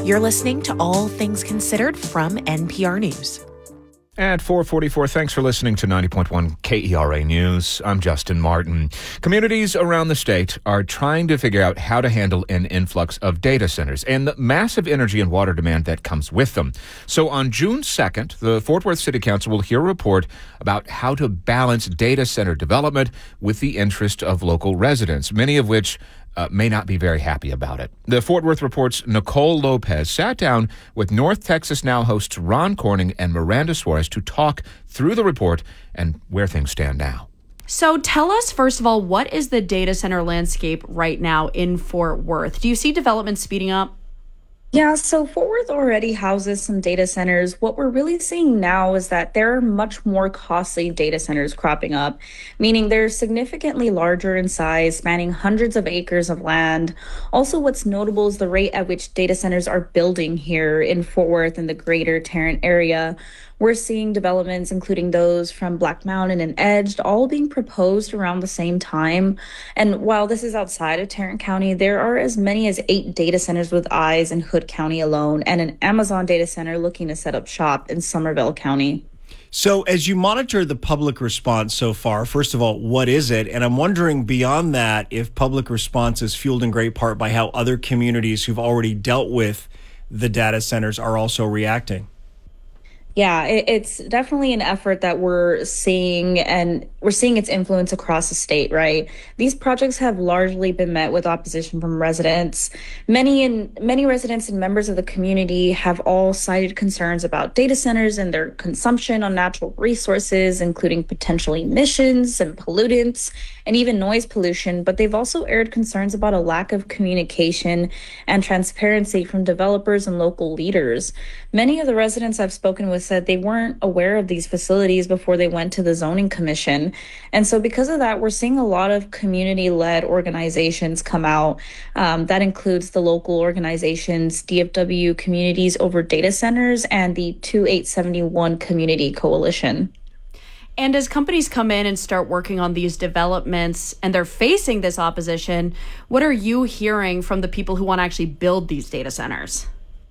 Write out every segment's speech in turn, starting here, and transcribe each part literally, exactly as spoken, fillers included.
You're listening to All Things Considered from N P R News. At four forty-four, thanks for listening to ninety point one K E R A News. I'm Justin Martin. Communities around the state are trying to figure out how to handle an influx of data centers and the massive energy and water demand that comes with them. So on June second, the Fort Worth City Council will hear a report about how to balance data center development with the interest of local residents, many of which Uh, may not be very happy about it. The Fort Worth Report's Nicole Lopez sat down with North Texas Now hosts Ron Corning and Miranda Suarez to talk through the report and where things stand now. So tell us, first of all, what is the data center landscape right now in Fort Worth? Do you see development speeding up? Yeah, so Fort Worth already houses some data centers. What we're really seeing now is that there are much more costly data centers cropping up, meaning they're significantly larger in size, spanning hundreds of acres of land. Also, what's notable is the rate at which data centers are building here in Fort Worth and the greater Tarrant area. We're seeing developments, including those from Black Mountain and Edged, all being proposed around the same time. And while this is outside of Tarrant County, there are as many as eight data centers with eyes in Hood County alone, and an Amazon data center looking to set up shop in Somervell County. So as you monitor the public response so far, first of all, what is it? And I'm wondering beyond that, if public response is fueled in great part by how other communities who've already dealt with the data centers are also reacting. Yeah, it, it's definitely an effort that we're seeing, and we're seeing its influence across the state, right? These projects have largely been met with opposition from residents. Many and many residents and members of the community have all cited concerns about data centers and their consumption on natural resources, including potential emissions and pollutants and even noise pollution. But they've also aired concerns about a lack of communication and transparency from developers and local leaders. Many of the residents I've spoken with said they weren't aware of these facilities before they went to the zoning commission. And so because of that, we're seeing a lot of community-led organizations come out. Um, that includes the local organizations, D F W Communities Over Data Centers and the twenty-eight seventy-one Community Coalition. And as companies come in and start working on these developments and they're facing this opposition, what are you hearing from the people who want to actually build these data centers?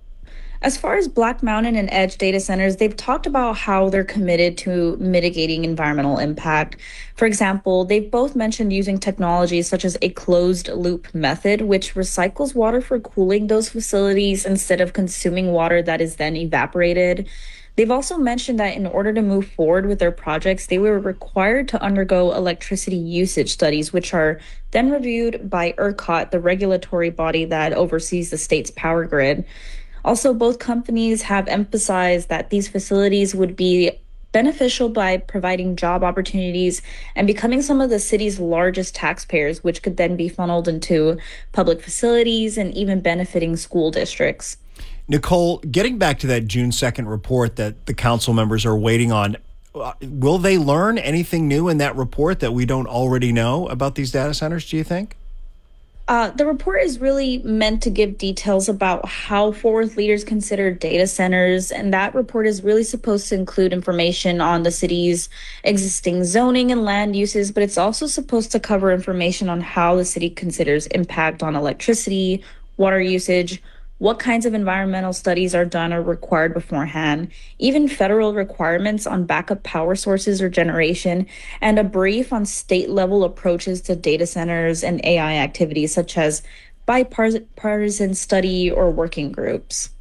As far as Black Mountain and Edge data centers, they've talked about how they're committed to mitigating environmental impact. For example, they've both mentioned using technologies such as a closed loop method, which recycles water for cooling those facilities instead of consuming water that is then evaporated. They've also mentioned that in order to move forward with their projects, they were required to undergo electricity usage studies, which are then reviewed by ERCOT, the regulatory body that oversees the state's power grid. Also, both companies have emphasized that these facilities would be beneficial by providing job opportunities and becoming some of the city's largest taxpayers, which could then be funneled into public facilities and even benefiting school districts. Nicole, getting back to that June second report that the council members are waiting on, uh, will they learn anything new in that report that we don't already know about these data centers, do you think? Uh, the report is really meant to give details about how Fort Worth leaders consider data centers, and that report is really supposed to include information on the city's existing zoning and land uses, but it's also supposed to cover information on how the city considers impact on electricity, water usage, what kinds of environmental studies are done or required beforehand, even federal requirements on backup power sources or generation, and a brief on state-level approaches to data centers and A I activities, such as bipartisan study or working groups.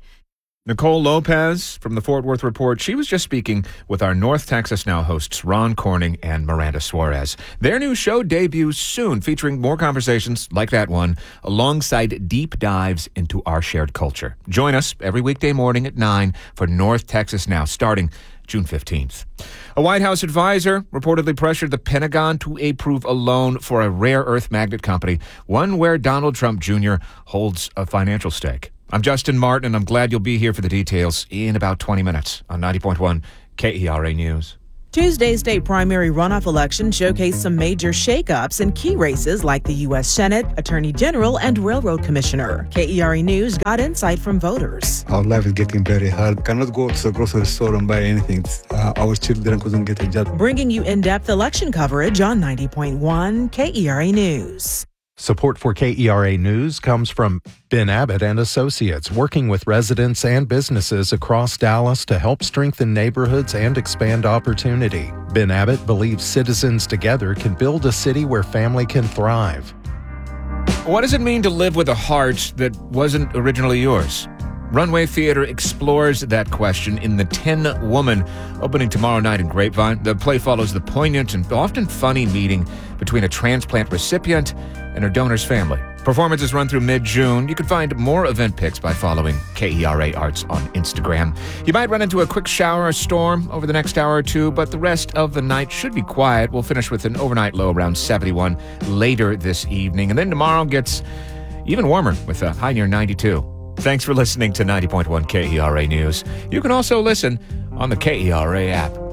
Nicole Lopez from the Fort Worth Report. She was just speaking with our North Texas Now hosts Ron Corning and Miranda Suarez. Their new show debuts soon, featuring more conversations like that one, alongside deep dives into our shared culture. Join us every weekday morning at nine for North Texas Now, starting June fifteenth. A White House advisor reportedly pressured the Pentagon to approve a loan for a rare earth magnet company, one where Donald Trump Junior holds a financial stake. I'm Justin Martin, and I'm glad you'll be here for the details in about twenty minutes on ninety point one K E R A News. Tuesday's state primary runoff election showcased some major shakeups in key races like the U S Senate, Attorney General, and Railroad Commissioner. K E R A News got insight from voters. Our life is getting very hard. Cannot go to the grocery store and buy anything. Uh, our children couldn't get a job. Bringing you in-depth election coverage on ninety point one K E R A News. Support for K E R A News comes from Ben Abbott and Associates, working with residents and businesses across Dallas to help strengthen neighborhoods and expand opportunity. Ben Abbott believes citizens together can build a city where family can thrive. What does it mean to live with a heart that wasn't originally yours? Runway Theater explores that question in The Tin Woman, opening tomorrow night in Grapevine. The play follows the poignant and often funny meeting between a transplant recipient and her donor's family. Performances run through mid-June. You can find more event pics by following K E R A Arts on Instagram. You might run into a quick shower or storm over the next hour or two, but the rest of the night should be quiet. We'll finish with an overnight low around seventy-one later this evening. And then tomorrow gets even warmer with a high near ninety-two. Thanks for listening to ninety point one K E R A News. You can also listen on the K E R A app.